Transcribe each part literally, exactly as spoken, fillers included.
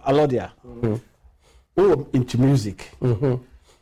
Alodia. Mm-hmm. Oh, into music. Mm-hmm.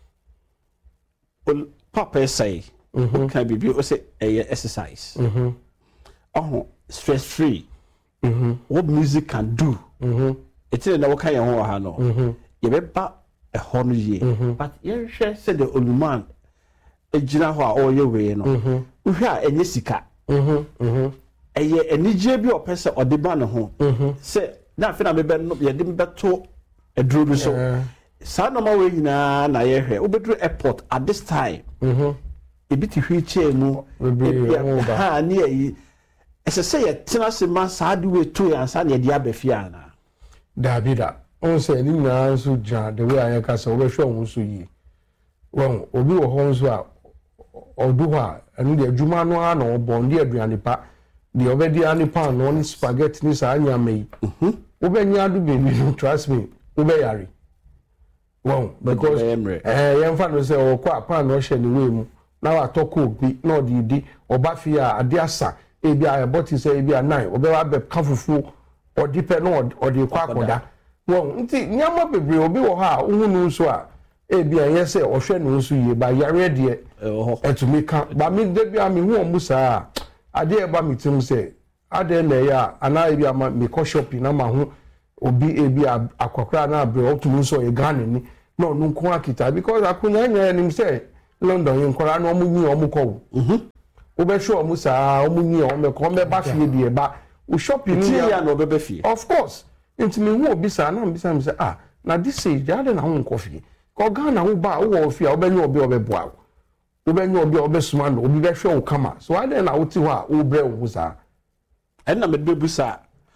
Well, Papa say, mm-hmm. can be be say a exercise. Mm-hmm. Oh, stress free. Mm-hmm. What music can do. Mm-hmm. It's in the kind of one no. Mm-hmm. You better a hundred year, mm-hmm. but you share said the old man. A gina ho all your way no. Mm-hmm. We hear any sika. Mm-hmm. Mm-hmm. A ye any J B or person or the ban ho. Mm-hmm. Say na fe na me be no ye dem beto a drum so. Sa no ma we nyina na ye hwe. Obedru airport at this time. Mhm. E bi ti hwe che mu. Ha ni ayi. Ese say ye tena se ma sa de we to ya sa na ye abafia na. Da bi da. On say ni na so jan the way ayaka so we hwe won so yi. Won obi wo ho so a odu ha anu de adwuma no a na obon de aduane pa. The obedi anipa no ni spaghetti ni sa anya me. Mhm. Obenya do baby trust me. Obeyari. Wow, because eh yemfa no say o kwa pan no hye ni we mu na wa toko bi na odi di oba fi a ade asa e bi a boti say e bi a nine obe wa be kafufu odi pe no odi kwa akoda wow nti nyama bebre obi wo ha uhunu nso a e bi a yese o hwe no nso ye ba yare de etumi ka ba mi de bi a mi hu omu sa ade e ba mi tim say ade na ya ana e bi a me ko shopping na ma hu obi ebi akwakra na abre otumi so e Ghana ni no no nko akita because akunya nya nim say London yin kwara no omunyi omukọ mhm obe show omu sa omunyi omeko ombe ba fie die ba o shopping ni ya no obe fie of course intimi hu obi sa na mbisa me say ah na this say jade na hu nko fie ko Ghana hu ba wo fie obe nya obi obe boa obe nya obi obe suma no obi be hwe o kama so ade na wuti ho a o bre wo sa enna me be busa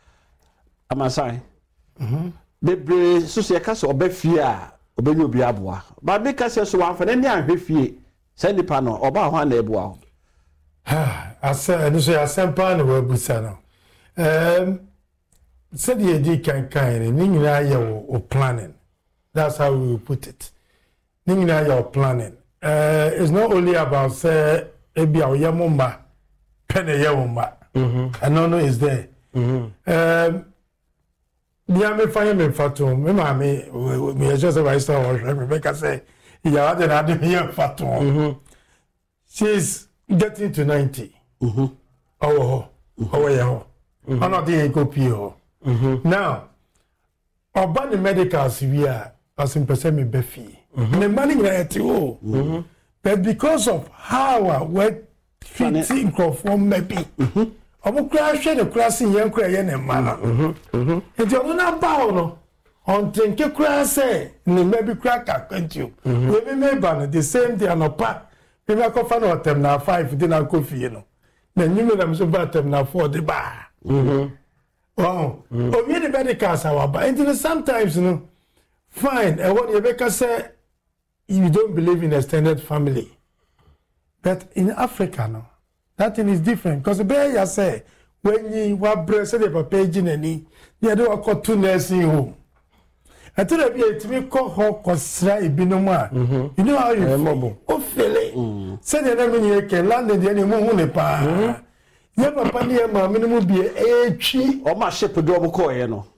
amasai mhm bebre so se ka so oba fie a obenye obi aboa ba be ka se so wan fa na ni ahwe fie se nipa no oba ho na eboa ho ha asa no so asempa na wa busa no um said ye di kan kan ni nyina ye wo planning that's how we put it ni nyina ye planning uh it's not only about say ebi a ye mumba pen ye mumba mhm and no no is there mhm um Bia me fire me fatum me ma me me just about star or Rebecca say ya had na me fatum mhm she's getting to ninety mhm oh oh yeah ana dey go pie ho mhm now oba the medicals we are as in person me be fee me money na eti o mhm but because of how we fitting from maybe mhm omo kra hwe ne kra sin yen kra ye ne ma no mhm mhm enti ono na ba no on tinke kra say ne maybe kra ka kwentio we me me ba no the same day no pa me me ko fa no tem na five di na ko fie no na nyime na so ba tem na four di ba mhm oh o mi the medical sawa ba enti sometimes no fine e what you be ka say you don't believe in extended family but in Africa no that thing is different because the bear ya say when you wa breast the papa ginani you do a to nursing home until I be a me call her cosra ibinom a you know how you feel oh feel say the name you can land the animal ne pa ya papa ne ma minimum be e twi o ma ship do mo call ye no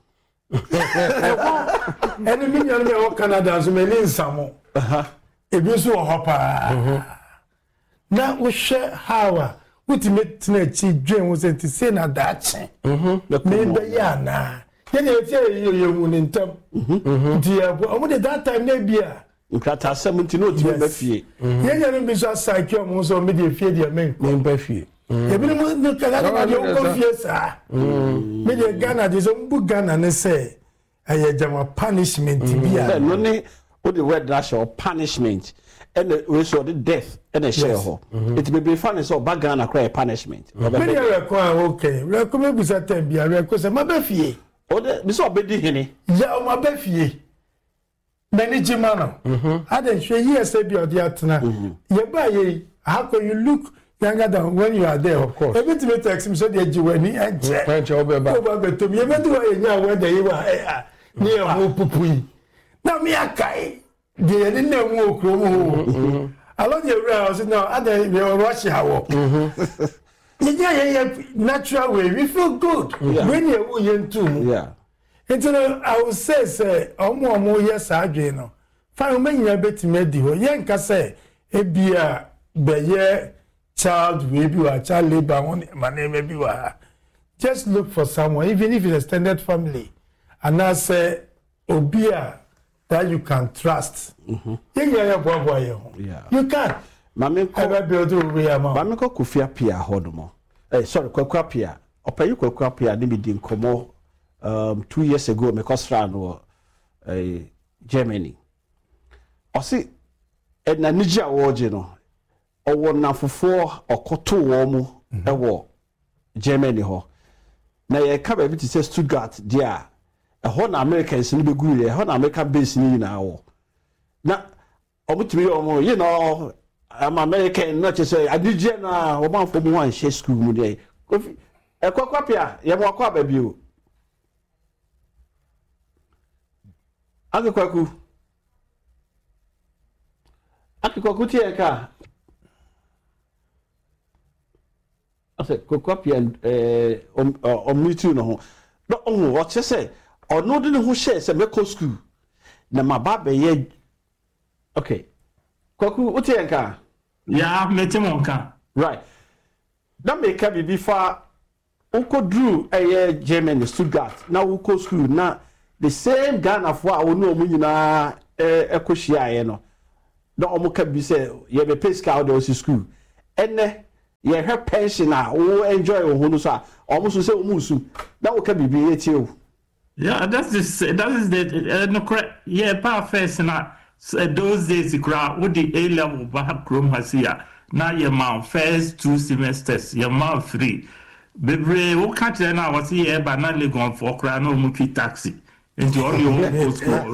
enemy yan me o Canada so me ni nsamo aha e bi so ho pa na wo hwe hawa ultimate na chi dwen wo se ti se na da che mhm me be ya na ye ne tie ye ye wu ni ntam mhm ti ya bo o de that time na bia nkrata seventy no ti be fie ye ye no bi so psyche mo so me de fie de men me be fie ye bi mo no kala na de ko fie sa me de Ghana de so mbu Ghana ne se aye jama punishment bia no ne o the word dash or punishment and we saw the death and a share ho it may be funny so back Ghana cry punishment many record okay record me bisa tem bia record say ma be fie o de bi so obedi hene ya o ma be fie many jimana mhm I dey share years say bi odi atena ye ba ye how can you look younger than when you are there of course every time text me so dey jiwani enje enje obeba obeba to me be do ye nya we dey wa eh ni e ho pupui na me akai de ye na mu okro mu along the road I said no I dey we rush hawo mhm yeah yeah natural way we feel good when you you too yeah Nti no I will say say omo omo yes adwe no fa o manyina betime di ho ye nka say ebia beye child we bi wa child labor one maneme bi wa just look for someone even if it's extended family and I say obia that you can trust mhm ye ye boy boy yeah you can mame ko ever build we am mame ko Kofia Pia hodomo eh sorry Kwakwa Pia opayi Kwakwa Pia ni bi di nkomo um two years ago me kosra no eh Germany osi edna niji awoje no owo nafofo okoto wo mu ewo Germany ho na ye ka ba bi ti say Stuttgart dia eho na Americans ni beguru ye eho na American base ni na wo na omutimi omo you know I'm American not just say adije na o man for mu wan share school mu dey e Kwakwa Pia ye mo akwa ba bi o Ake Kwaku Ake Kwaku tie ka ase Kwakwa Pia eh om omitu no ho no ohu o che say ono de ne ho share say meko school na maba be ye okay Kwaku o tie ka ya metimo ka right na make ka bibi fa ukodru eye Germany Stuttgart na uko school na the same Ghana for a wonu omu nyina eh ekohia ye no na omu ka bi say ye be pay scout do school enne ye he pension a wo enjoy wo hunu so a omu so say omu su na wo ka bibi eti o yeah that's the that is the uh, no correct yeah pa first na uh, those days kra wo the A level ba krom hasia na ye ma first two semesters ye ma free bebre wo ka tire na wo say ye ba na legon for kra na omu twi taxi into all your own school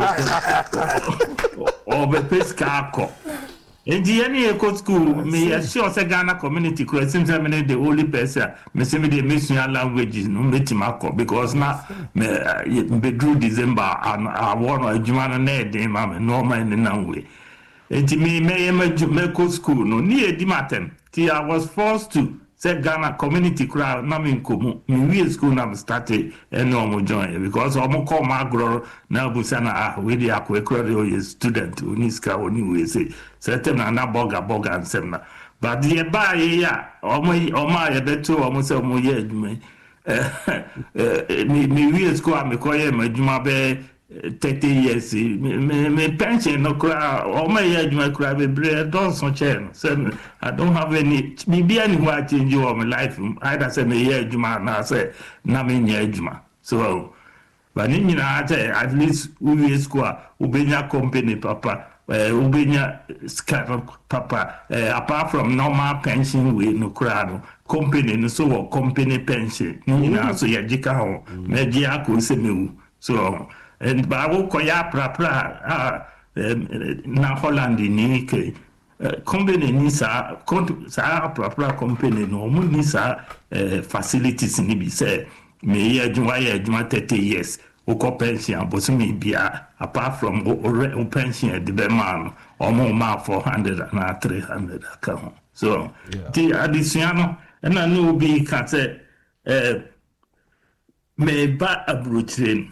or the pesca. In the any eco school, me assure say Ghana community because seems I mean the only person me say me the mission languages no metimako because now me be drew December and I want a jumana na dey ma me normal in the way. Enti me me me school no ni edi matem. Ti I was forced to say Ghana community crowd na me nkomo me school na started and no mo join because omo call ma agro na busana ah we dey akwa the student uniska oni we say certain na boga boga ansem na but the ba ya omo omo ya beto omo say omo ye adwuma eh ni ni school am ko ye adwuma be thirty years me me pension no cry or my age my cry be bread don't so chain so I don't have any maybe anyone change your my life either say me year juma na say na me year juma so but ni na at least we school ubenya company papa ubenya scan papa apart from normal pension we no cry no company no so company pension ni na so ya jika ho me dia ko se me so and bawo koya prapra ah na Holland ni ke company ni sa sa prapra company no mo ni sa facilities ni bi say me ya juma ya juma thirty years o ko pension but me bia apart from o pension the man o mo ma four hundred and three hundred account so the addition na no bi ka say eh me ba abroad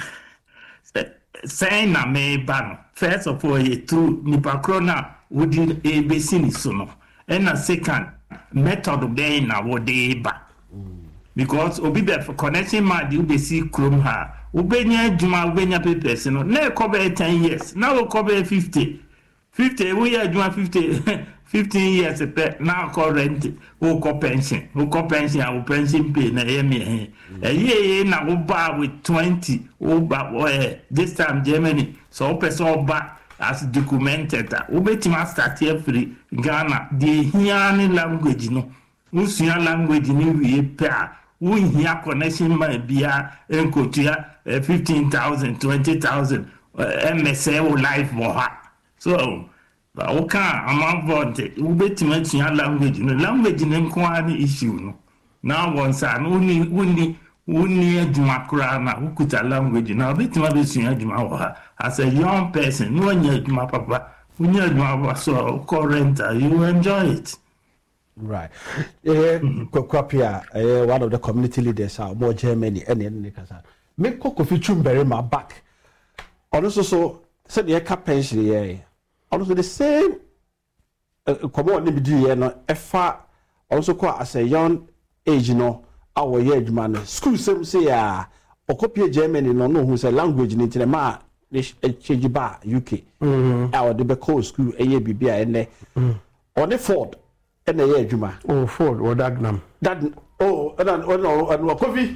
saying na me ban first of all ye through nipa krona wudi e besini so no and na second method dey na wodi ba because obi be for connection ma di be see chrome ha ubenya adwuma ubenya papers no na e cover ten years na we cover fifty fifty we adwuma fifty fifteen years pe na current wo ko pension wo ko pension wo pension pay na ye me eh ye na wo ba with twenty wo ba this time Germany so person ba as documented wo betima start here free Ghana the here language no wo sua language ni wie pe a wo here connection ma bia enkotua fifteen thousand twenty thousand M S A wo life wo ha so but okay, I'm about it. We bet too much in language. No language in any issue. No. Now once I only only only a Jumakrana who could a language. Now bet too much in Jumawa. As a young person, no one yet my papa. When you're Jumawa so current, you enjoy it. Right. Yeah, Kwakwa Pia, one of the community leaders are more Germany and any kasa. me Kofi Chumberima back. Also, so said the eka pension yeah. Also the same. Come on, maybe do you know? If also quite as a young age, you know, our age man. School some say ah, or copy Germany no no who's a language in the ma change bar U K. Our the Beko school a year B B and there. On the Ford and the year Juma. Oh Ford or Dagnam. That oh and oh no and coffee.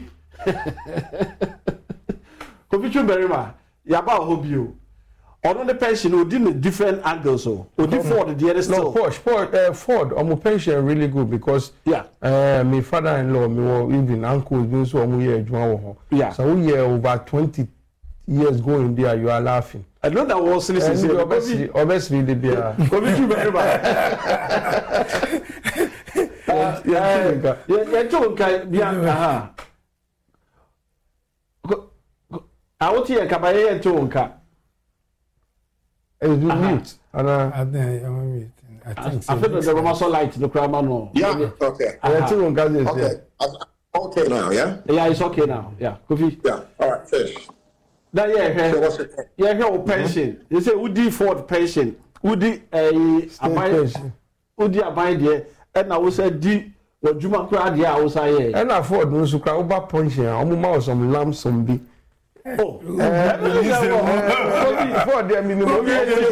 Coffee Chumberima. Yaba hope you. On the pension, we did different angles. So we did Ford the other no Ford Ford uh, Ford on my pension really good because yeah uh, my father-in-law me or even uncle been so on year yeah so we are over twenty years going there you are laughing. I know that was listening. Obviously, obviously the beer. Come to very much. Yeah, yeah, yeah. Don't care. Yeah, I want to hear Kabaye and Tonka. It's mute. And uh, I think I'm mute. I think I feel the Romaso light the Kramano. Yeah, okay. Okay. Okay now, yeah? Yeah, it's okay now. Yeah, Kofi. Yeah, all right, finish. That yeah, So what's it? yeah, here pension. You say Udi Ford pension. Udi eh abai. Udi abai there. And I was say di wajuma kura there I was say. And I Ford no so kra oba pension. Omo ma some lamb some bi. Oh, Ford there minimum.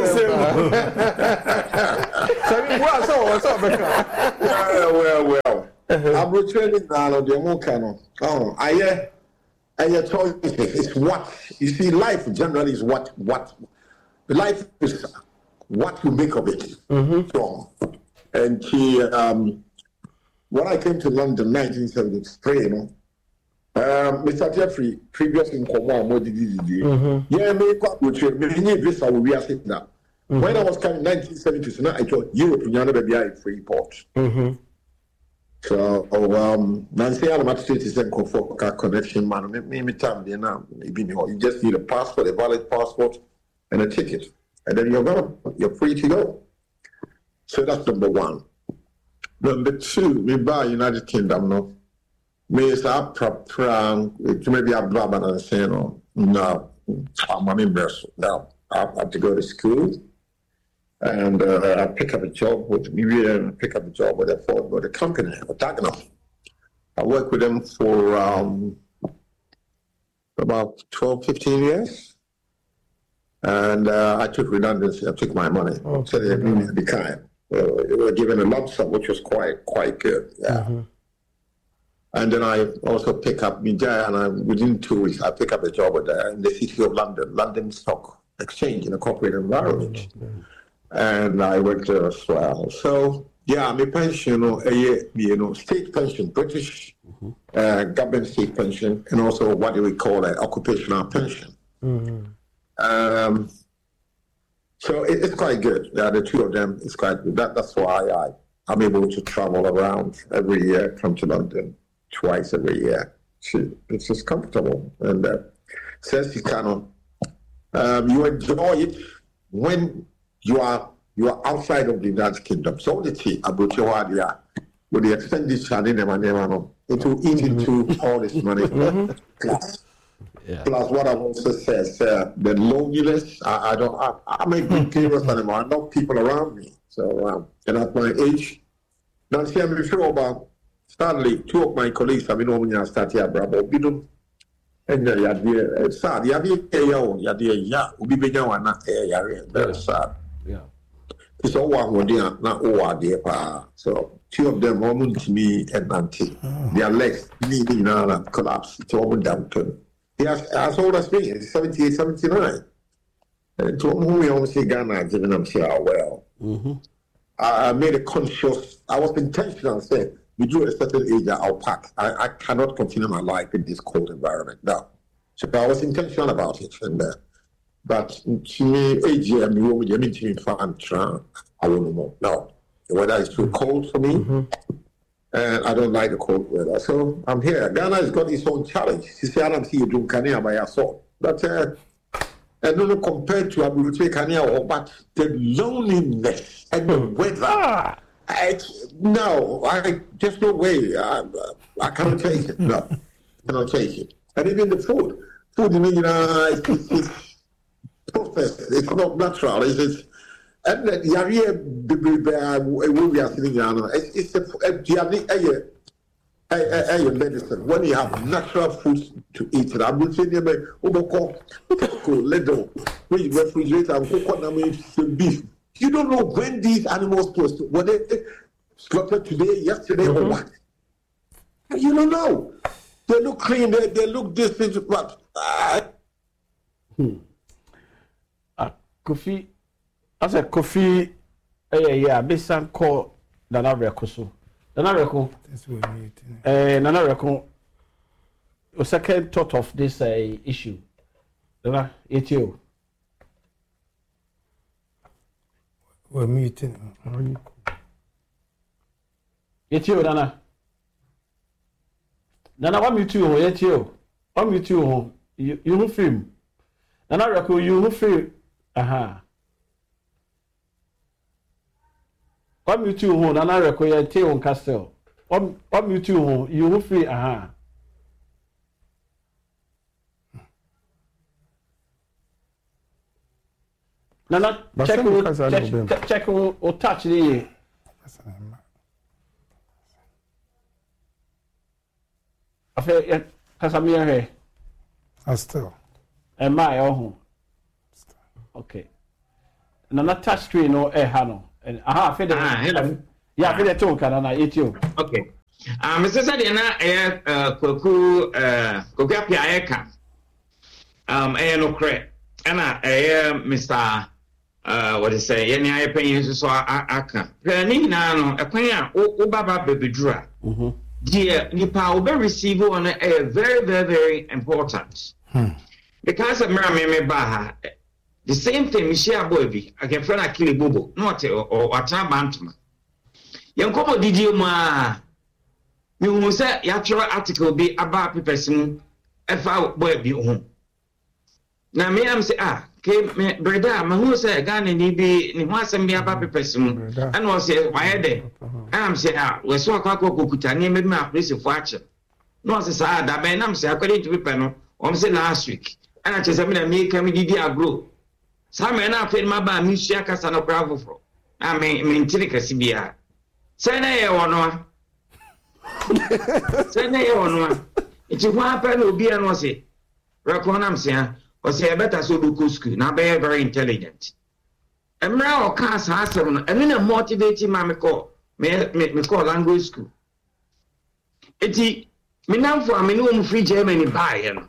So we go so so better. Well, well, well. I'm returning now the Mokano. Oh, I hear I hear choices. It's what you see, life generally is what what life is what you make of it. Mm-hmm. So, and she um when I came to London nineteen seventy-three, you know, um Mister Jeffrey previous in Komo Modi yeah, me quite which me visa we are sitting now. When I was coming nineteen seventy, so now I thought Europe in Yana free port. Mm-hmm. So, um, Nancy Alamat is a connection man. Me, me, time there now. You just need a passport, a valid passport, and a ticket, and then you're gonna, you're free to go. So that's number one. Number two, me buy United Kingdom no. Me is a proper. Maybe I'm blah blah saying no. No, I'm a member. Now I have to go to school. And uh, I pick up a job with me and pick up a job with a Ford with a company, a Dagenham. I worked with them for um, about twelve, fifteen years. And uh, I took redundancy, I took my money. Oh, so they agreed me to be kind. Uh, they were given a lump sum, which was quite quite good. Yeah. Mm-hmm. And then I also pick up media, and I, within two weeks, I pick up a job with, uh, in the city of London, London Stock Exchange in a corporate environment. Mm-hmm. And I worked there as well. So, yeah, I'm a pension, you know, a, you know, state pension, British mm-hmm. uh, government state pension, and also what do we call an occupational pension. Mm-hmm. Um, so it, it's quite good. Yeah, the two of them is quite good. That, that's why I, I'm able to travel around every year, come to London twice every year. It's just comfortable. And uh, says you cannot, um, you enjoy it when you are you are outside of the United Kingdom. So the tea about your idea with the expenditure in the money, it will eat into all this money. Plus, yeah. Plus what I've also said, uh, the loneliness. I, I don't. I, I'm a good curious animal. I know people around me. So um, and at my age, now see, I'm sure about Stanley. Two of my colleagues have been on when I started here, bravo. We don't. And yeah, yeah, sad. Yeah, yeah, yeah, yeah. We be now and not yeah, very sad. Yeah. It's all one there, not all there. So two of them almost to me and auntie. Their legs nearly now collapse. It's all down to. He has as old as me, seventy-eight, seventy-nine. And to whom we almost say Ghana, giving them say, oh, well. Mm-hmm. I made a conscious, I was intentional saying, we do a certain age, I'll pack. I, I cannot continue my life in this cold environment. No. So I was intentional about it. And uh, but to me, age, I mean, what would you fan? I won't know. No. The weather is too cold for me. Mm-hmm. And I don't like the cold weather. So I'm here. Ghana has got its own challenge. You see, I don't see you doing Kenya by yourself. But uh, I don't know compared to Abuja Kenya, but the loneliness and the weather. Ah. I, no, I just no way. I, I cannot take it. No, I cannot take it. And even the food. food in it's processed. It's not natural. It's, it's and the area we are sitting down. It's it's a a a medicine. When you have natural foods to eat, I'm not saying about overcook, little, we refrigerate and cook beef. You don't know when these animals were were they slaughtered today, yesterday, mm-hmm. or what. You don't know. They look clean. They they look distant, but. Uh, hmm. Uh, Kofi, as a Kofi, eh yeah, Bisan call Nana Rekoso. Nana Reko. Eh, Nana Reko. The second thought of this uh, issue. Nana, it's you. We're meeting. It's you, Nana. Nana, what me too? It's you. What me too? You you who film? Nana Reko, you who film? Aha. What me too? Nana Reko, you tell on Castle. What what me too? You who film? Aha. Nana, check check check check or touch the. Afe kasamia he. Still. Am I oh. Okay. Nana touch screen no eh ha no. And aha fe ah hello. Yeah, fe the talk na it you. Okay. Ah Mister Sadia na eh kwaku eh kwaku apia eka. Um eh no kre. Ana eh Mister uh what is say yeni aye panyin so aka. Hwe ni na no ekwan a wo baba bebedura. Mhm. Dear Nipa will receive on a very, very, very important. Hmm. Because of Mera Baha, the same thing, Michelle Boybi, I can friend Akili Bobo, not or Wata Bantama. Yankomo did you ma? You will say, your article be about person if I boy be home. Now, me, I'm say, ah, came Breda, my who say, Ghana, ni be, ni was and be about person, and was say, why they? I'm say, ah, we saw Kako Kukuta, near me, my place of watcher. No, I say, ah, that man, I'm say, according to the panel, I'm say last week, and I just have been me come did a grow. Some men are paid my bad, me share Casano Bravo for. I mean, Mintica Sibia. Send a or no. Send a or no. It's one pen will be an was it. Raconam say, or say, I better so do Cuscu, now be very intelligent. And now, cast has seven, and then a motivating mammy call. Me me call language school. Eti me nam for me no free Germany buy you.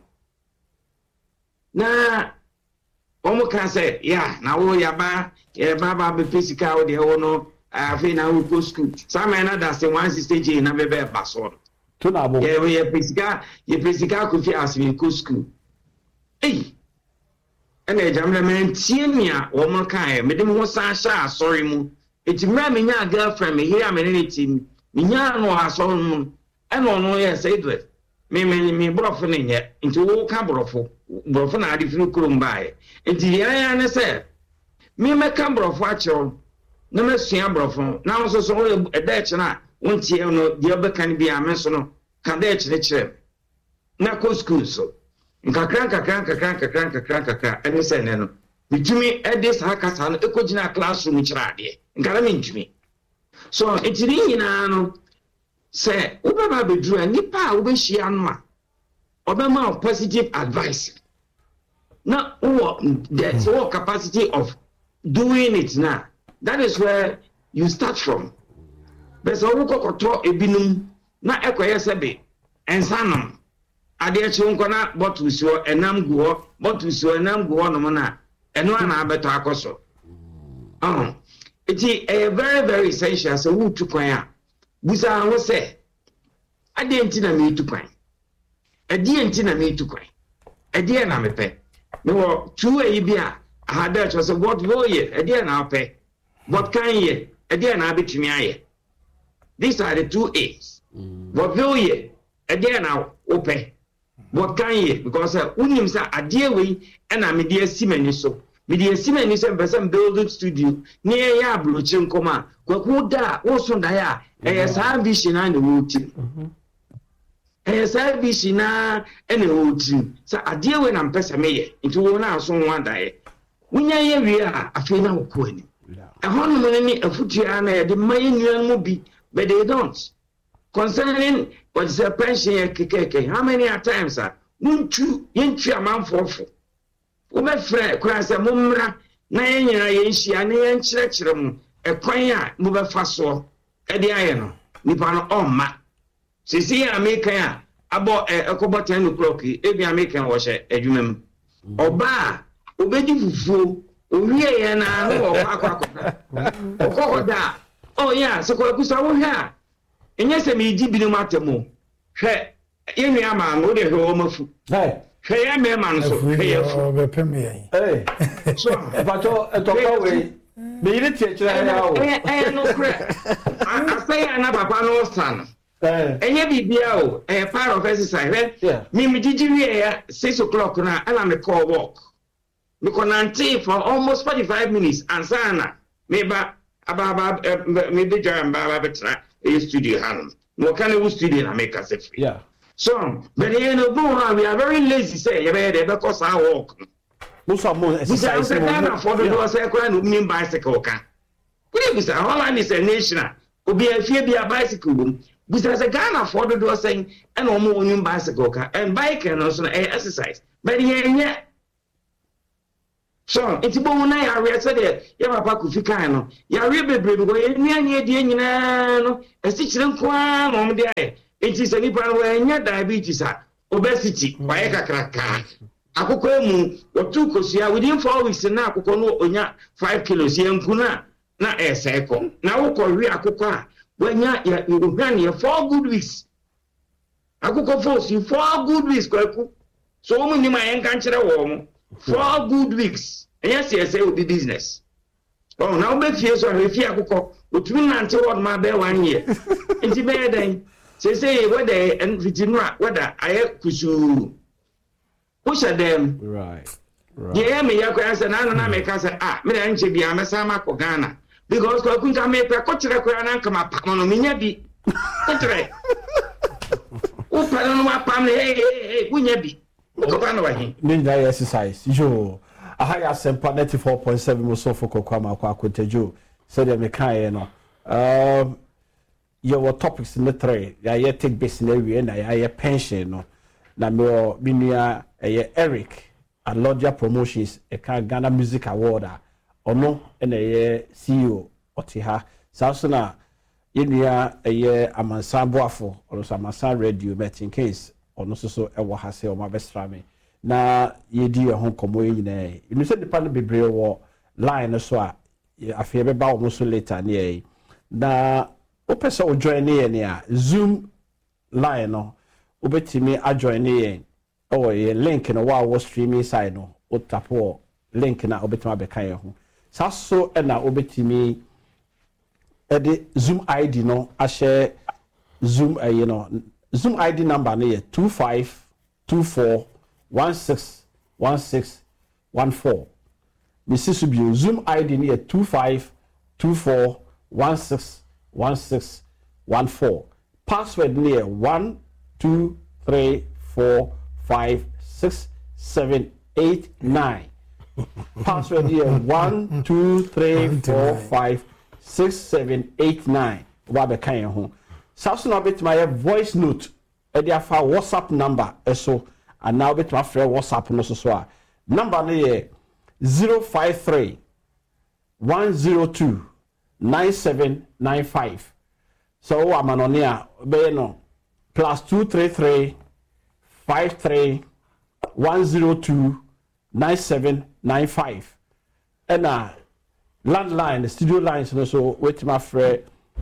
Na omo kan say yeah na wo ya ba ya ba ba be physical de wo no afi na wo go school. Some na that say one sixty na be be ba so. To na bo. Yeah we physical ye physical ko fi as we go school. Eh ene jamle men tienia wo mo kan me dem ho san sha sorry mu. Eti mra me nya girlfriend me here amenity me nya no aso no e no no yes Edward me me me brofo ne nye nti wo ka brofo brofo na ade finu krom bae nti ya ya ne se me me ka brofo a chewo na me sua brofo na so so wo e da eche na wontie no de obeka bi ame so no ka da eche ne kire na ko school so nkakran kakran kakran kakran kakran kakran ene se ne no bitumi e de sa kasa no ekogina classroom kire ade nkara mentumi so etiri nyina no say ubaba bedru nipa ubehia no a obema positive advice na what there's what capacity of doing it now. That is where you start from. But so we kokoto ebinum na ekoye sebe ensanum ade echi nko na bottle so enam guo bottle so enam guo no na eno na abeto akoso oh it is a very very essential so who to kwan a busa ho se ade enti na me tu kwan ade enti na me tu kwan ade na me pe me wo two e bi a hada cho so what go ye ade na pe what kan ye ade na betumi aye. These are the two A's. What go ye ade na ope what kan ye because unim sa ade we na me de asimani so me de asimani so person build studio near ya blochi nkoma kwaku da wo so da ya e sa vision na wo ti eh say bi shi na ene oti sa ade we na mpesa meye nti wo na so nwa dae wonya ye wi a afi na wo ko ani e hono mo ni afutua na ye de maye nuan mo bi but they don't concerning what is a pension kekeke how many times are nuntu yentu amanfofo wo be frɛ kura sɛ mo mmra na yenyina yenhia na yenkyerɛkyerɛ mu ekwan a mo be fa so e de aye no nipa no ɔmma sisi American a abo ekobo ten o'clock ebi American wo hye adwumam oba obedi fufuo owie ye na no wo akwa akwa okokoda oh yeah so ko kusa wo hwe a enye se me di binu matemo hwe ye nua ma no de hwe o mafu hey hwe ye me ma no so hwe ye fu be pem ye hey so bato etoka we me yire tie kire ya o eh eh no kre asay na papa no san eh enye bibia o eh part of exercise me me gigi we ya six o'clock na ala me call walk me konante for almost forty-five minutes and sana me ba aba me be jam ba ba betra e studio hanum no can we studio na make us free yeah so but you know we are very lazy say you be there because I walk most of more exercise we can afford to do say kwa no me bicycle kan we be say Holland is a national obi afie bi a bicycle bum we say Ghana afford to do say and o mo new bicycle kan and bike and also exercise but yeah so it's bon na ya re say there ya papa ku fika no ya re bebre go ye nua nya die nyina no esi kire nkoa no mo de aye enti se nipa no enya diabetes a obesity waye kakraka akoko emu otu kosia within four weeks na akoko no onya five kilos ye nkuna na eseko na wo ko wi akoko a wanya ya uhwan ye four good weeks akoko force four good weeks kwaku so wo ni ma yen kan kire wo mo four good weeks yes yes say will be business oh now be fie so re fie akoko otumi nante word ma be one year enti be den say say whether and fitinua whether aye kusu push them right right yeah me ya kwa say na na me ka say ah me na nche bia me sa ma ko Ghana because ko kunta me pe ko kire kwa na nka ma pa no me nya bi ko kire o pa no ma pa me hey hey kunya bi ko pa no wa hin ninja exercise yo aha ya sempa ninety-four point seven mo so foko kwa ma kwa akotajo so de me kan no um your topics in the three ya ye take base na wie na ya ye pension no na me o binia eh Eric Alodia Promotions e ka Ghana Music Award a ono na ye C E O otiha saso na yenia eh Amansan Boafo or so Amansan Radio meeting case ono so so e wo ha se o ma bestra me na yedi e ho komo nyina inu se depa no bebre wo line so a afia be ba wo so later na e na opesa o join ne ne a Zoom line no obetimi a join ne oh ye link no wa wo streaming side no o tapo link na obetimi be kan ye ho saso e na obetimi e de Zoom I D no a share Zoom uh, you know Zoom I D number no ye two five two four one six one six one four. Missus Subio Zoom I D near two five two four one six one six one four. Password near one two three four five six seven eight nine. Password near one two three four five six seven eight nine. Wabe kaya home. Samson bit my voice note. Edia fa WhatsApp number eso. And now bit my friend WhatsApp no so so. Number near zero five three one zero two nine seven nine five. So I'm on here be no plus two three three five three one zero two nine seven nine five. And uh landline the studio lines no so wait my friend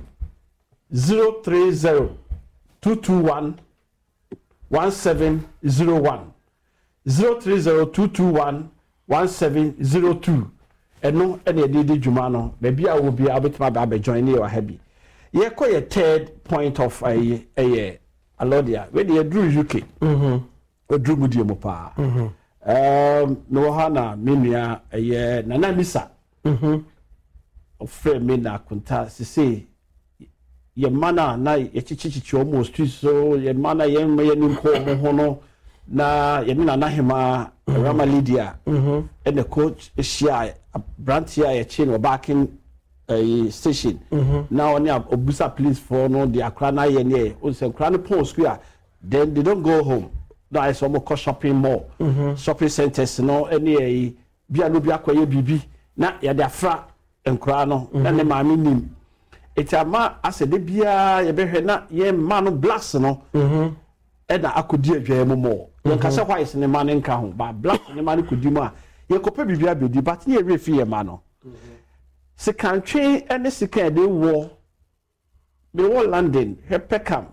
zero three zero two two one one seven zero one zero three zero two two one one seven zero two. And no any did Jumano, maybe I will be able to be join you or happy. Ye quite a third point of a a Alodia when you drew U K. Mm-hmm. Or drew Mudiamopa. Mm-hmm. Um no hana minia a year Nana Misa. Mm-hmm. Of friend Mina Kunta say ye mana na ye chichichi almost so ye mana ye me ni ko ho no na ye na na hema Rama Lydia mhm and the coach share brand here ye chain or back in a station now on obusa police for no the akra na ye ne o se akra no pon square then they don't go home that is almost called shopping mall shopping centers no any a bia no bia kwaye bibi na ye de afra enkra no na ne maami nim etama ase de bia ye behwe na ye ma no blacks no mhm e na akodi adwa mu mo ye kasa kwa ise ne ma ne nka ho ba black ne ma ne kodi mu a ye kopa bibia bedi but ne ye refi ye ma no se kantwe ene sika de wo be wo London he Peckham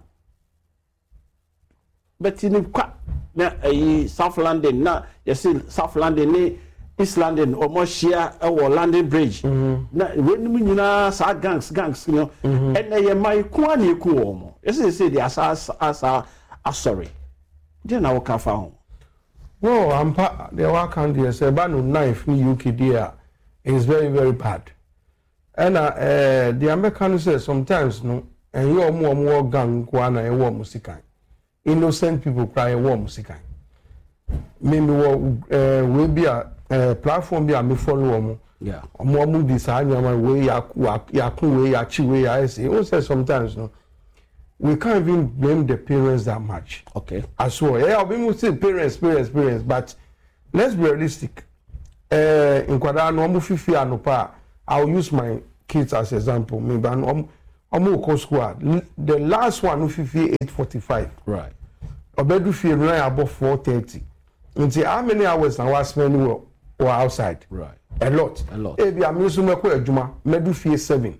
but ni kwa na eh South London na ye say South London ni East London almost share our London Bridge na when we nyina sa gangs gangs you know and na ye mai ku ani ku wo mo you say say the asa asa sorry dey na wo ka fa ho well ampa the wa kan dey say ba no knife ni U K there is very very bad and uh, uh the American say sometimes no and you omo omo gang kwa na e wo musikan innocent people cry wo musikan me me wo uh, we be a uh, platform bi a me follow omo yeah omo omo di sa nyama we ya ya kun we ya chi we ya say we say sometimes no we can't even blame the parents that much okay as well yeah we must say parents parents parents but let's be realistic uh in kwada no omo fifi anopa I'll use my kids as example me ban omo omo ko school the last one fifi eight forty-five right obedu fie no about four thirty until how many hours now was spending or outside right a lot a lot e bia me so meko adwuma medu fie seven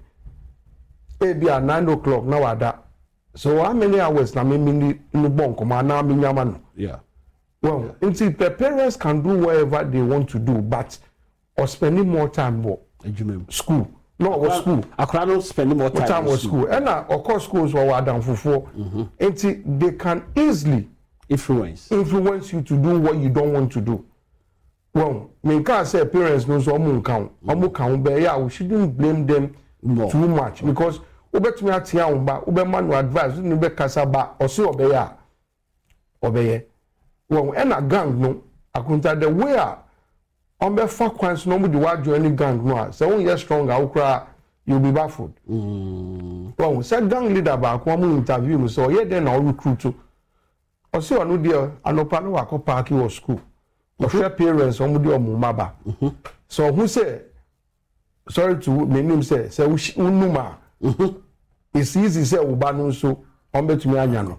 e bia nine o'clock now ada so how many hours na me me no bonko ma na me nyama no yeah well yeah. Until the parents can do whatever they want to do but or spending more time what school no or school akra no spending more time, time with school and na of course schools were down for four until they can easily influence influence you to do what you don't want to do. Well, me can say parents no so omo kan omo kan be ya we shouldn't blame them no. Too much because obetumi atia umba ube man advice ni be kasa ba osi obeya obeye. Well, and a gang no akunta the way on be fa kwans no mu di wa join any gang no so when you stronger ukra you'll be baffled. Mm. Well, say gang leader ba ko mu interview me so ye then na recruit to osi onu dia anopa no wa ko park your school. Of your parents on the maba. So who say sorry to me name say say unuma. It's easy say ubanu so on bet me anyano.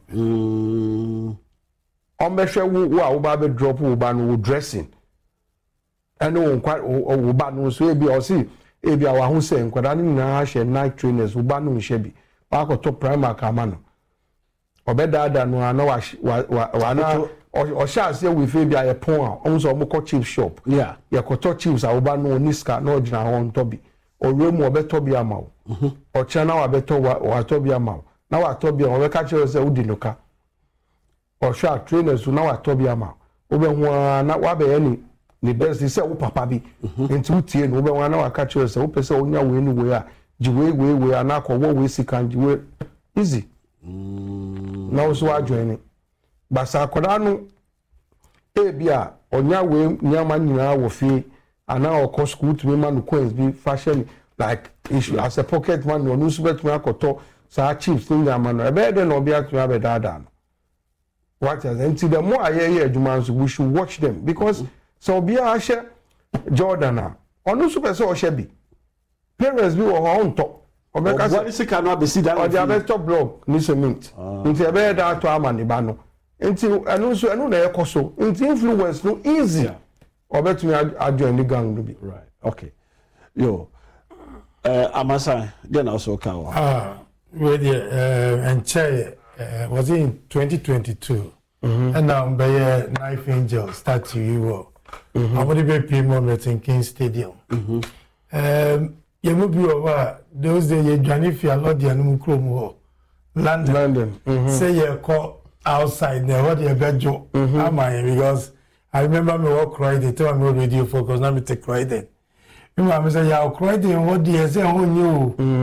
On be share wo uba be drop ubanu dressing. And no quite ubanu so e bi o si e bi awa hu say nkwada ni na share night trainers ubanu shebi. Ba ko top primer kamano. Obeda da no na wa wa na or shall say we feel be a pon also moko chip shop yeah ya koto chips a oba no niska no gina hon tobi o remu obeto bi ama o o chana wa beto wa tobi ama na wa tobi o be ka chere say udi loka o sha trainers na wa tobi ama o be hu na wa be ni ni best say wo papa bi enti utie no be hu na wa ka chere say wo pese onya we ni we a jiwe we we ana ko wo we sikan jiwe easy mm na so wa join basa akoda no ebia onya we nyama nyina wo fi ana okọ school to me man coins be fashion like issue as a pocket man no so bet me akoto sa chips thing nyama no ebe de no bia to be dada no what is until the more aye aye adwuma so we should watch them because so bia ahye Jordan onu so pese o hye bi parents bi wo ho nto obeka se what is can not be see that or the best blog ni so mint nti ebe da to amani ba no until anu so anu na ekoso until influence no easy obetumi adjoin the gang no be right okay yo uh amasa then also can ah with the uh and che was in twenty twenty-two and now by Knife Angel statue you were I'm going to be people in King Stadium um you move you over those days you journey for a lot the anu krom London London say you call outside there what you bet you am I because I remember me walk right the time no radio focus now me take right then me mama say ya cry then what the say who knew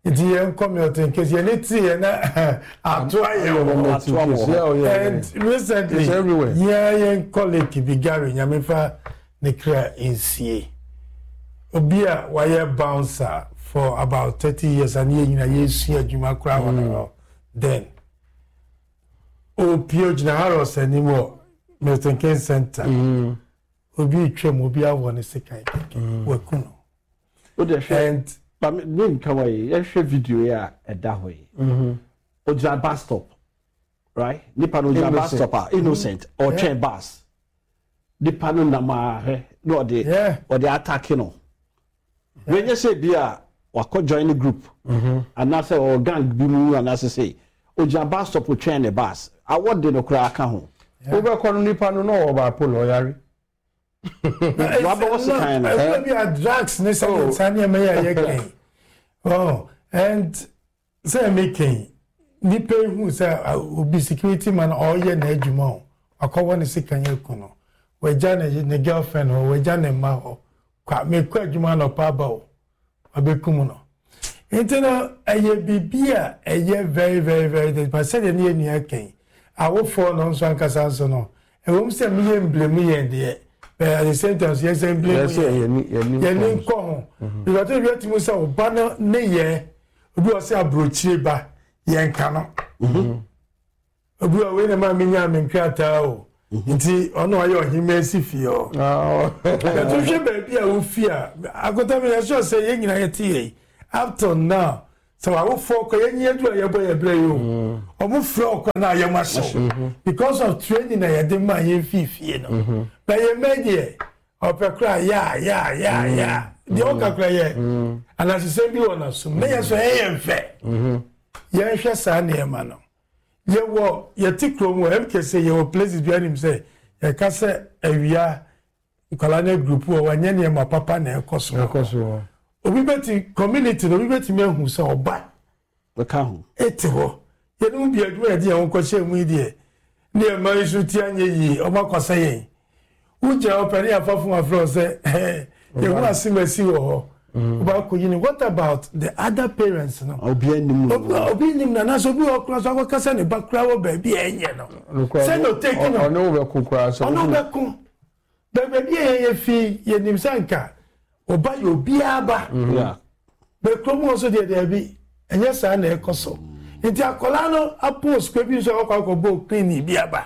Iti yen come out in case you need to na ato ayo. And recently, yeah, yen colleague Bigari Nyamefa Nekra in C A. Obia wire bouncer for about thirty years and ye na ye see adwuma kra wona. Then o P G na Harris anymore Milton Keynes Center. Obi twem obi awon sekai wakuno. And but me kawai I share video ya eda ho yi. Mhm. Oja bus stop. Right? Nipa no oja bus stop ah innocent or train bus. Nipa no na ma he no dey or dey attack no. When you say bia wako join the group. Mhm. And na say or gang bi mu and na say oja bus stop o train the bus. Award dey no kra aka ho. Obe ko nipa no no oba polo yari. What was the kind of maybe a drugs necessarily Sanya Maya. Oh, and say making Nipe who say will be security man all year Nejumo. I call one is sick and Yakuno. Where Janet, the girlfriend, or where Janet Maho, quite make quite Juman or Pabo, a Bekumuno. Internal a year be beer, a year very, very, very, but said a near near king. I will fall on Swankasansono. And won't say me and blame me and the at the same time, yes, I'm blaming you. You come. Because if you to say, "Banner, ne ye," you say a brochiba, yen cano. You are winning my minion and crata. Indeed, oh no, you're him mercy feel. Oh, don't you baby, I will fear. I got them, I shall say, young in a up till now. So I will fork a year to a boy, a blame. I will flock on our muscle because of training. I had my fee, you know. But you made ye, or per cry, yeah, yeah, yeah, yeah. The oka cry, and as you say, you want us, may I say, I am fair. Yes, yes, I near man. You walk, your tick room, where can say your places behind him say, I can say, a we are Colonial group or one year my papa near Kosovo. Obi beti community no obi beti me hu se oba we ka hu etewo ye no bi adwuma de won ko hye mu die ne e ma isu ti anye yi o ma kwasa yen uja opani afafun afro se eh ye hu asimasi wo ho oba ko yini. What about the other parents no obi anim no obi nim na na so bi o kra so ko kasa ne bakra wo ba bi enye no say no take no ono we ko kra so ono be ko be bi ye fi ye nim sanka oba yo biaba yeah be kromo so de de bi enye sa na ekoso nti akola no apos ko bi so akwa ko bo clean biaba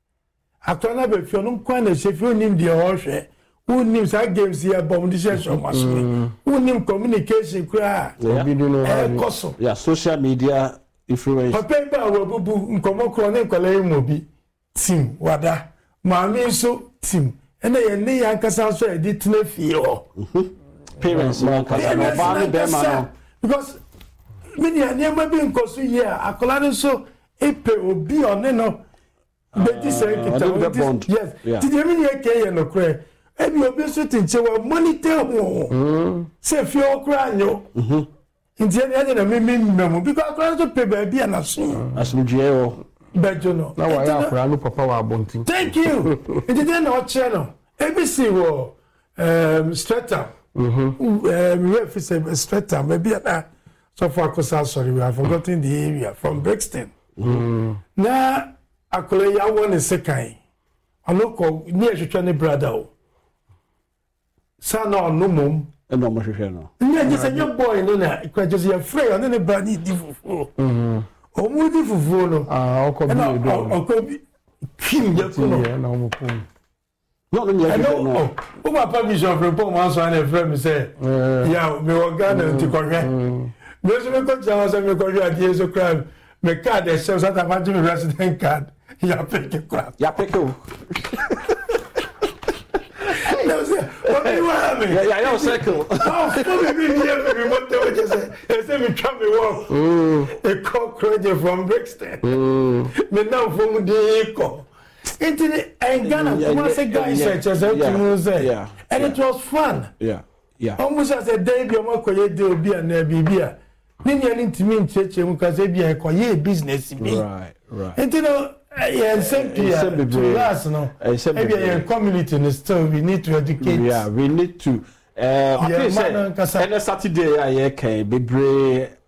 akola be fi onu kwa na shefi onim de o hwe onim sa games ya bom de she so maso onim communication kura obi do no ekoso yeah social media influence papa ba wo bubu nkomo kro na kola imo bi team wada maami so team ena ye ne yankasa so e dit na fie ho parents yankasa no ba ni be ma no because many anya ma bi nkoso ye akola no so epe obi one no be di say kita yes did you mean ye ke ye no kre e bi obi so tinche wa monitor ho say fie okra anyo nti ene na me me memo because akola so pe ba bi na so asumdue ho Bejono. Now I have Ranu Papa Wabonti. Thank you. It didn't know channel. A B C wo um Stratum. Mhm. Um we have say Stratum maybe that so far cause sorry we have forgotten the area from Brixton. Mhm. Na akole ya won second. Anoko ni ehwetwa ne brother o. Sana no mum e no mo hwehwe no. Ni agese nya boy no na kwa just ya free on ne brother di fufu. Mhm. Omudi fufu no ah okobi do okobi kim ya kuno na omukum no no ya no o papa bishop report man so na friend say ya me organ nti kohwe me so me ko jawo so me kohwe adi so crime me card e show that I me resident card ya pick crap ya pick o yeah, yeah, yeah, circle. Oh, me here me what they just say. Say me try me walk. A cockroach from Brixton. Me now from the eco. Into and Ghana, come say guys such as you say. And it was fun. Yeah, yeah. Almost as a day be mo koye de obi an na bibia. Ni ni ani ntimi ncheche mu ka say bia koye business bi. Right, right. Into no yeah, simply to us, no. Maybe a community in the store, we need to educate. Yeah, we need to. Uh, okay, say, and a Saturday, I can be brave.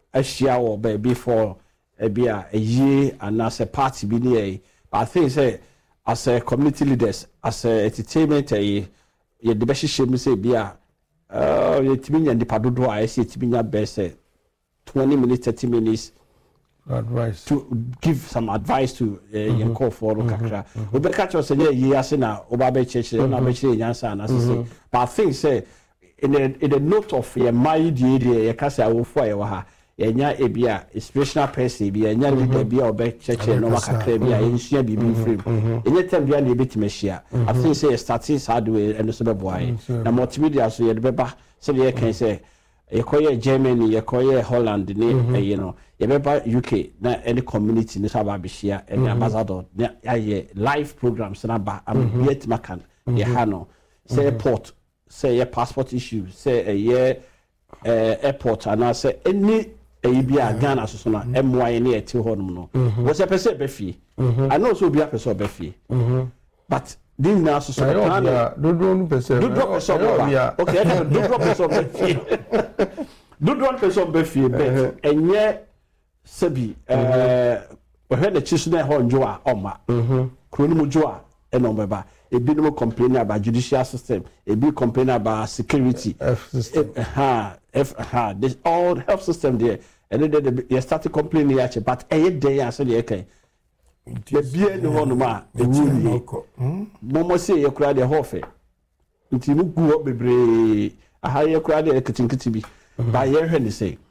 ahyia wo baby for ebi a eye and as a party bi ne I think say as a community leaders as a entertainment eh ye de be hihye mu say bia uh ye timi nya ndipa dodo a ye timi nya be say twenty minutes thirty minutes advice to give some advice to uh, mm-hmm. your call for kakra we be catch us say ye ase na oba be church na be chire nyansa na say but I think say in the in the note of your mind the ye ka say awofo ye wa ha enya ebia inspirational person bi enya leader bi obe church no makakra bi a ensua bibi frame enya tem bia na ebetima hia I think say starting hard way and so be boy na multimedia so ye de beba say ye can say ye koye Germany ye koye Holland ni you know ye beba U K na any community ni saba be hia any ambassador na ye live programs na ba am yet makan ye ha no say port say ye passport issue say ye airport and say any e bia Ghana so so na emwa ye na eti ho no no wo se pese be fie I know so bia pese be fie but din na so so na do do no pese do do pese be okay do do pese be fie do do pese be fie but enye sebi eh we he na chisu na ho njo a oma kroni mu jo a e no beba e bi no complain about judicial system e bi complain about security F system ha F ha this all health system there and then they started complaining actually but eh day as they can the bia no ho no ma e wuni momo say ye kura de hofe nti mu gu bebre aha ye kura de kitinkiti bi ba ye hwe ni say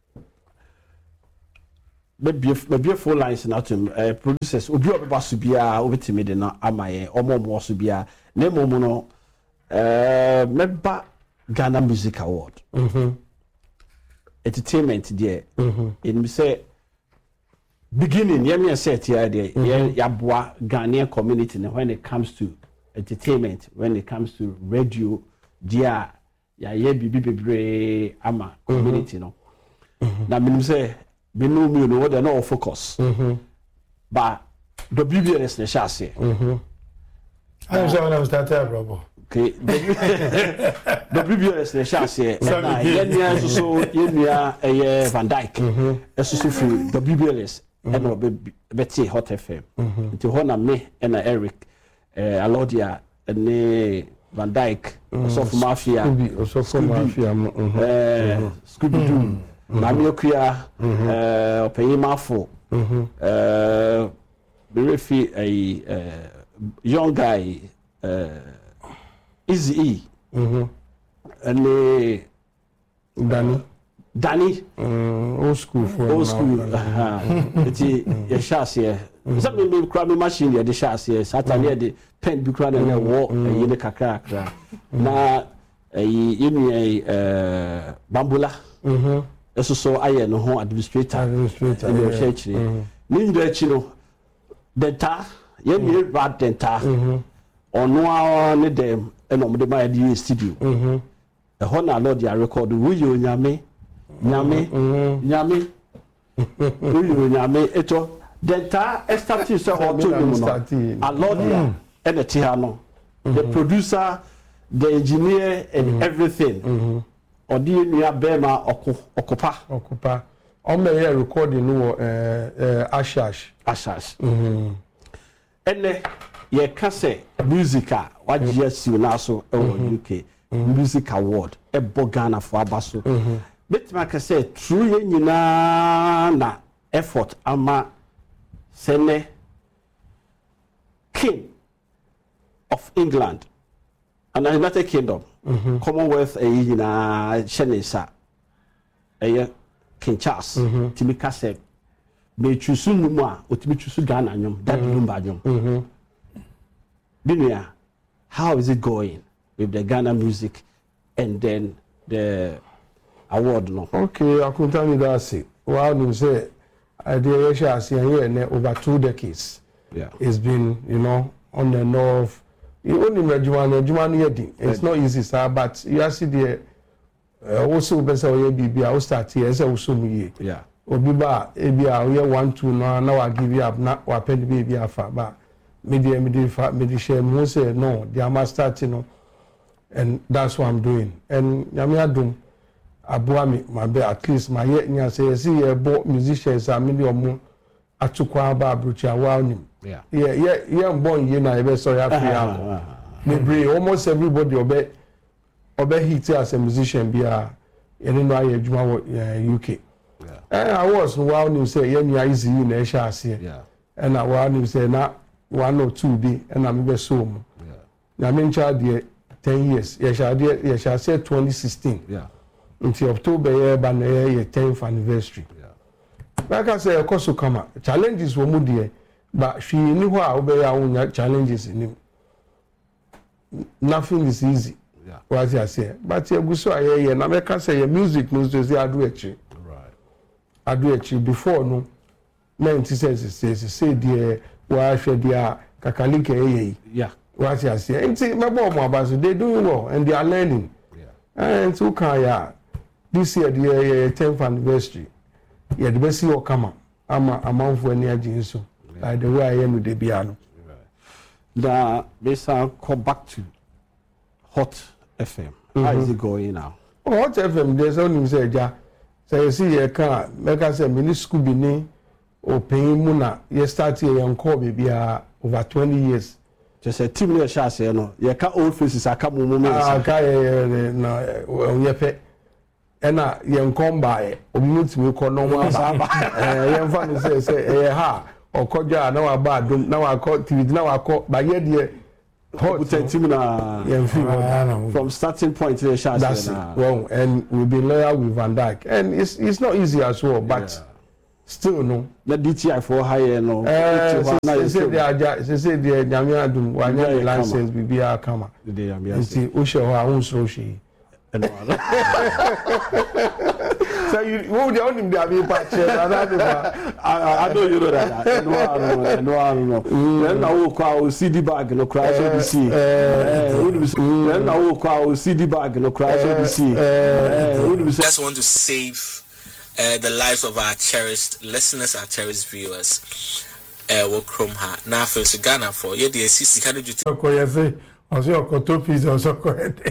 maybe maybe full lines na to uh, producers obi obeba so bia obetimi de na amaye omomo so bia na momo no eh meba Ghana Music Award mhm entertainment there mhm in say beginning yemi set here there yaboa Ghanaian community when it comes to entertainment when it comes to radio dia ya ye bibi bebre ama community no na minim say binu mi no they no focus mhm but the B B L S na shase mhm I'm sure when I started bro okay the B B L S na shase na yenya so so yenya eh Van Dyke mhm eso so free the B B L S and no be Hot F M nti ho na me and Eric eh Alodia and Van Dyke so for mafia so for mafia eh Scooby Doo Mami Okuya eh Opeyimafo eh Berefi a young guy uh Easy E mhm and Danny Danny mm old school for old school aha eti ye shase some me kra me machine ye de shase Saturday de pen bi kra na wo ye ne kakra kakra na eh yenu eh Bambula mhm eso so aye no ho administrator administrator in the church ni ndo echi no denta ye mi bad denta mhm ono a ne dem eno mo de ma di studio mhm e ho na Lord ya record wo ye onyame nyame nyame wo ye onyame eto denta estati so ho to no a Lord ya e de ti ha no the producer the engineer and everything mhm odi nua bema okopa okopa o me here recording no eh eh ashash ashash mhm ene ye ka say music a wagye si na so e wo U K music award e bo Ghana for abaso mhm betima ka say true ye nyina na effort ama sene king of England and the United Kingdom mm-hmm. Commonwealth e yina chenesa e King Charles mm-hmm. timika se be chusu numu a otimi chusu Ghana nyom that lumba nyom mhm binia how is it going with the Ghana music and then the award no okay akunta mi da say wow nim say I dey share say here over two decades yeah it's been you know on the north. You only Majumano, Jumani, it's not easy, sir, but you see the also better way be I will start here as also me. Yeah. Obiba, Ebia, we are one two now, now I give you up, not what pen baby afa, but media, media, media, share, most say no, they are start, you know, and that's what I'm doing. And Yamia Dum, aboa me my be at least my ye nya say see ye bo musicians a me de omo atukwa ba abrochi awa nim yeah yeah yeah yeah born ye na e be so ya free am me bring almost everybody obe obe hit as a musician bia ye no aye adwuma wo U K yeah eh I was no wow nim say ye nya easy na e sha ase yeah and I wow nim say na one or two bi and am be so mu yeah na me ncha de ten years ye sha de ye sha say twenty sixteen yeah until October year ba na ye tenth anniversary yeah like I say of course come challenges wo mu de but she ni ho a obe ya wonya challenges ni nothing is easy yeah what I say but you go so aye ye na me ka say music no so say adu echi right adu echi before no ninety says say say de wa hwe dia kakalike ye yeah what I say nti me bo mo abaso they doing well and they are learning yeah and so kan ya this year the tenth anniversary yeah the best you come ama amanfo ani agin so by the way I am the bia no da besa come back to Hot F M mm-hmm. How is it going now? Oh, Hot F M there's only say ja say see ye kan make say mini school bi ni open mu na ye start here yan call be bia over twenty years just a team le sha say no ye ka old faces aka mo mo ah ka ye na ye pe ena ye nkom bae omutimi ko no ma ba eh ye mfa ni say say eh ha okoja na wa ba adom na wa ko T V na wa ko ba ye de hot team na ye mfi from starting point le sha say na well and we've been loyal with Van Dyke and it's it's not easy as well but yeah. Still no the D T I for higher no eh say they are say say they nyame adom wa nya license bibia kama they nyame ase o she ho a unso she so you who the only dey be patch I I know you know that no no no no then na wo kwa o C D bag no crash so be see eh then na wo kwa o C D bag no crash so be see eh just want to save Uh, the lives of our cherished listeners, our cherished viewers. Uh, will chrome her now for Ghana for yeah, the sixty kind of duty. Okay, I say, I say, Okotopis also correct.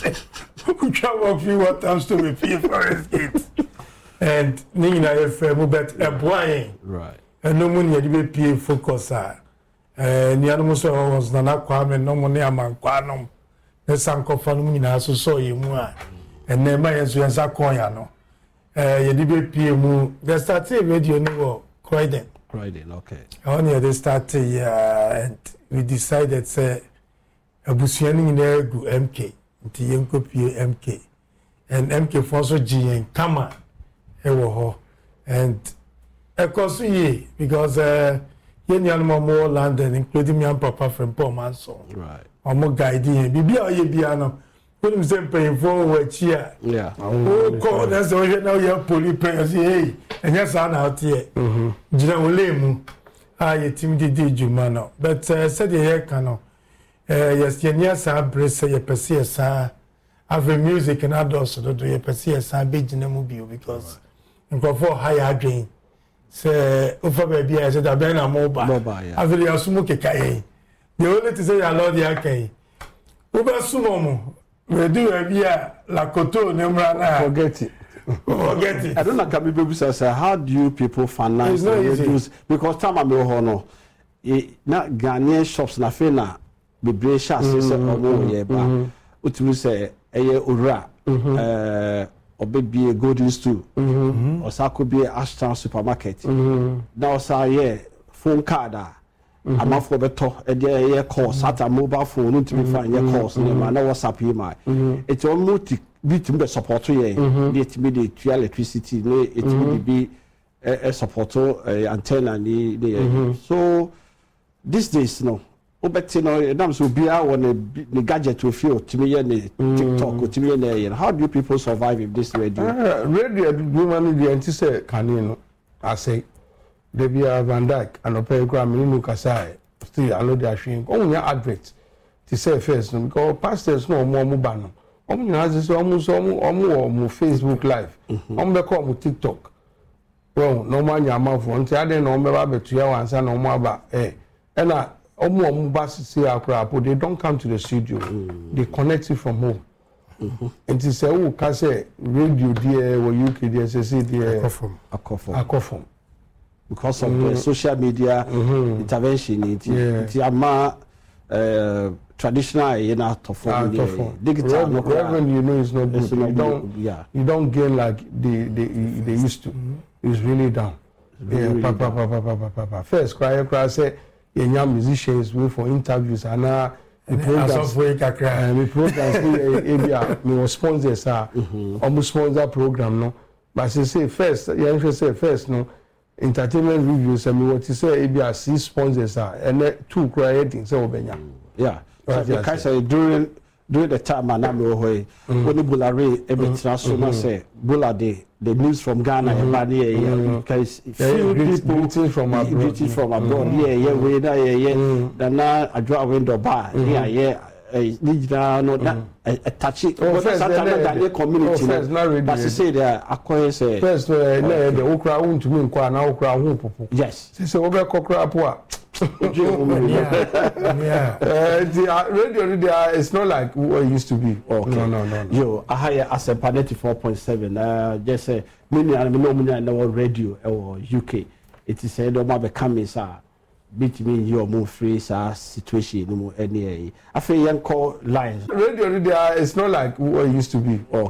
Who can walk you what times to be forest gates and Nina F M, but a boy, right? And no money to be P focus. And the animals was not Kwame, no money among Quanum. The Sanko Fanumina, so saw you more. And then my answer is a coin. Eh, you did P M. They started radio no Croydon. Croydon, okay. Only they started, yeah, and we decided say abusuani in there go M K, nti yenko P M K, and M K for so G and Kama, ewo ho, and of course ye because uh, ye ni animo more London, including me and Papa from Paul Manson. Right. Omo guiding, bibi o ye bia no. When say paying for here. Yeah. Oh, God, that's the way now you have police pay. Hey, and yes, I'm out here. Mm-hmm. Jina Olemu. Ah, you team did Jumano. But uh, said the hair cano. Yes, yes, I brace your perseus. I have music and adults so do your perseus. I be in a movie because and go for higher drain. Say, over baby, I said, I've been a mobile. Mobile, yeah. I feel smoke a kaye. The only to say, I love the Ake. Uber Sumomo. We do a via La Coto, Nemrana. Forget it. Forget it. I don't know, can be say, how do you people finance the reduce? Because time I'm no, na Ghanaian shops na fe na bebre sha se se omo ye ba. Utumi say eye ora eh obebie Golden Stool. Osako be Ashton supermarket. Na osa ye phone card a amafo beto e de ye course at a mobile phone ntumi fa ye course ne ma na WhatsApp ye ma. It almost bitimi be support ye. Dey timi dey to electricity ne etimi be a support antenna ni ni. So these days no obeti no nam so bia won a gadget to feel timi ye ne TikTok or timi ye ne. How do you people survive if this radio? Uh, radio woman the anti say kanino I say Debia Van Dyke and Opera Minu Kasai still allow the ashing on your advert to say first because pastors no more mubano. Omu has almost omu omu Facebook live. Omu be call mu TikTok. Well, no man your mouth on the other no member bet to your answer no more about eh. And I omu omu bas see akra they don't come to the studio. They connect it from home. nti sɛ wo ka sɛ radio deɛ wɔ U K deɛ sɛ sɛ deɛ akɔfam akɔfam akɔfam because of mm. the social media mm-hmm. intervention nti nti ama uh, traditional you know tough uh, digital Rev- revenue you know is not good. You don't yeah. you don't gain like they they they used to. Mm-hmm. It's really down. It's really, yeah, really pa, down. Pa, pa, pa, pa, pa, pa. First cry cry say young musicians wait for interviews and now the programs uh, the programs area me was sponsors are almost sponsor program no but say say first you say first no entertainment reviews and me what you say area see sponsors are and two cry things so obenya yeah so the kind say during during the time and I'm away when Bulare everything so na say Bulade the news from Ghana everybody yeah because few people from abroad from abroad yeah yeah we na yeah yeah na adwa window bar yeah yeah digital no that touch it but sometimes the community but to say that acquire say first na the okra won't me nkwa na okra ho popo yes say we be kokra po a yeah uh, the radio there it's not like what it used to be. Okay. No, no, no, no. Yo, I hear as a ninety-four point seven. Uh, just say many and no many no radio or U K. It is said about becoming sir. Beat me your move free sir situation no more any. I feel young call lines. Radio there it's not like what it used to be. Okay.